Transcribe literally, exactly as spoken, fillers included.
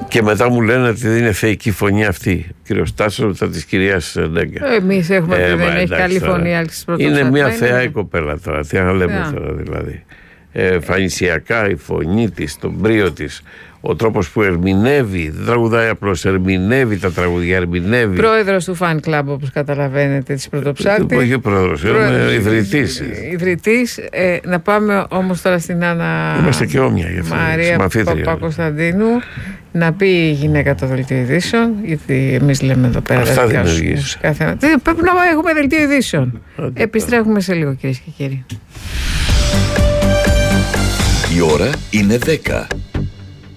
Και μετά μου λένε ότι δεν είναι θεϊκή φωνή αυτή. Κύριο Τάσο, μετά τη κυρία Νέγκα. Εμεί έχουμε ε, πει δεν εντάξει, έχει καλή τώρα. φωνή. Είναι μια θεά η κοπέλα τώρα. Τι να λέμε θεά. τώρα δηλαδή. Ε, φανησιακά η φωνή της, τον πρίο της, ο τρόπος που ερμηνεύει, δεν τραγουδάει απλώς, ερμηνεύει τα τραγουδιά, ερμηνεύει. Πρόεδρος του fan club, όπως καταλαβαίνετε, της Πρωτοψάλτη. Όχι πρόεδρος, είμαι ιδρυτής. Ιδρυτής. Ε, να πάμε όμως τώρα στην Άννα. Είμαστε και όμοια για αυτό. Μαρία Παπα-Κωνσταντίνου. Να πει η γυναίκα το δελτίο ειδήσεων, γιατί εμείς λέμε εδώ πέρα. Αυτά δημιουργείς. Πρέπει να έχουμε δελτίο ειδήσεων. Επιστρέφουμε σε λίγο, κυρίες και κύριοι. Η ώρα είναι δέκα.